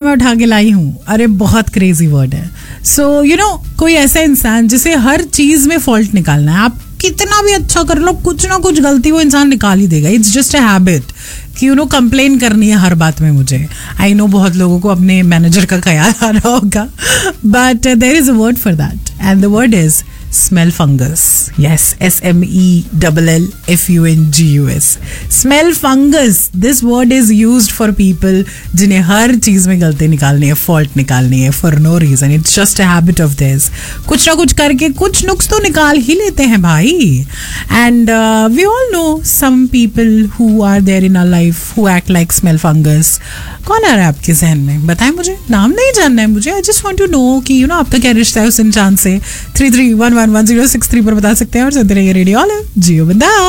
मैं उठा के लाई हूँ. अरे बहुत क्रेजी वर्ड है. सो यू नो, कोई ऐसा इंसान जिसे हर चीज में फॉल्ट निकालना है. आप कितना भी अच्छा कर लो, कुछ ना कुछ गलती वो इंसान निकाल ही देगा. इट्स जस्ट अ हैबिट कि यू नो कंप्लेन करनी है हर बात में मुझे. आई नो बहुत लोगों को अपने मैनेजर का ख्याल आ रहा होगा, but there is a word for that and the word is smell fungus. Yes, SMELLFUNGUS. Smell fungus. This word is used for people जिन्हें हर चीज में गलती निकालनी है, फॉल्ट निकालनी है for no reason. It's just a habit of theirs. कुछ ना कुछ करके कुछ नुक्स तो निकाल ही लेते हैं भाई. And we all know some people who are there in our life who act like smell fungus. कौन आ रहा है आपके जहन में? बताएं मुझे. नाम नहीं जानना है मुझे. I just want to know कि you know आपका क्या रिश्ता है उस इंसान से. 33111063 पर बता सकते हैं और सुनते रहिए रेडियो ऑलिव. जियो बिंदास.